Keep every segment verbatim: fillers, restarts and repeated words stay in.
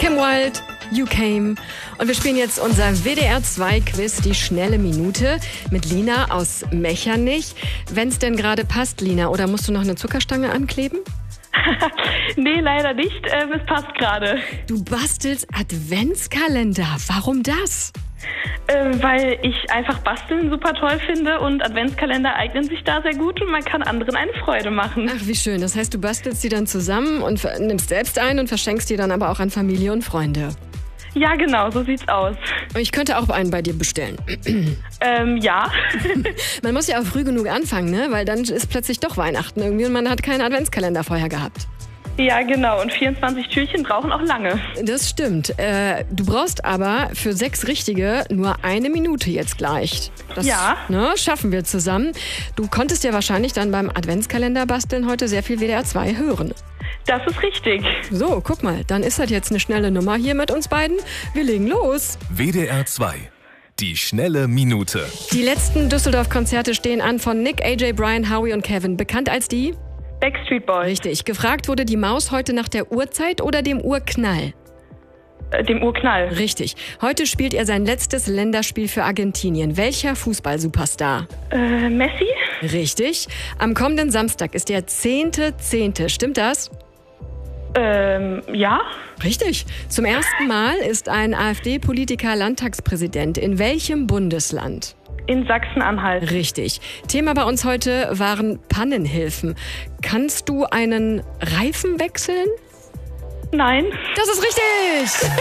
Kim Wilde, You Came. Und wir spielen jetzt unser W D R zwei Quiz, die schnelle Minute, mit Lina aus Mechernich. Wenn es denn gerade passt, Lina, oder musst du noch eine Zuckerstange ankleben? Nee, leider nicht. Ähm, es passt gerade. Du bastelst Adventskalender. Warum das? Ähm, weil ich einfach Basteln super toll finde und Adventskalender eignen sich da sehr gut und man kann anderen eine Freude machen. Ach, wie schön. Das heißt, du bastelst die dann zusammen und nimmst selbst ein und verschenkst die dann aber auch an Familie und Freunde. Ja, genau, so sieht's aus. Und ich könnte auch einen bei dir bestellen. Ähm, ja. Man muss ja auch früh genug anfangen, ne? Weil dann ist plötzlich doch Weihnachten irgendwie und man hat keinen Adventskalender vorher gehabt. Ja, genau. Und vierundzwanzig Türchen brauchen auch lange. Das stimmt. Äh, du brauchst aber für sechs Richtige nur eine Minute jetzt gleich. Das, Ja. Ne, schaffen wir zusammen. Du konntest ja wahrscheinlich dann beim Adventskalender basteln heute sehr viel W D R zwei hören. Das ist richtig. So, guck mal, dann ist das jetzt eine schnelle Nummer hier mit uns beiden. Wir legen los. W D R zwei. Die schnelle Minute. Die letzten Düsseldorf-Konzerte stehen an von Nick, A J, Brian, Howie und Kevin. Bekannt als die? Backstreet Boys. Richtig. Gefragt wurde die Maus heute nach der Uhrzeit oder dem Urknall? Äh, dem Urknall. Richtig. Heute spielt er sein letztes Länderspiel für Argentinien. Welcher Fußballsuperstar? Äh, Messi? Richtig. Am kommenden Samstag ist der zehnte zehnte Stimmt das? Ähm, ja. Richtig. Zum ersten Mal ist ein AfD-Politiker Landtagspräsident. In welchem Bundesland? In Sachsen-Anhalt. Richtig. Thema bei uns heute waren Pannenhilfen. Kannst du einen Reifen wechseln? Nein. Das ist richtig!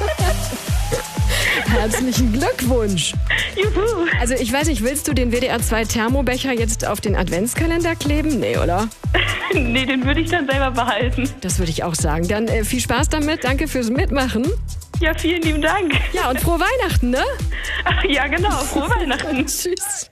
Herzlichen Glückwunsch! Juhu. Also ich weiß nicht, willst du den W D R zwei Thermobecher jetzt auf den Adventskalender kleben? Nee, oder? Nee, den würde ich dann selber behalten. Das würde ich auch sagen. Dann äh, viel Spaß damit. Danke fürs Mitmachen. Ja, vielen lieben Dank. Ja, und frohe Weihnachten, ne? Ach, ja, genau. Frohe Weihnachten. Tschüss.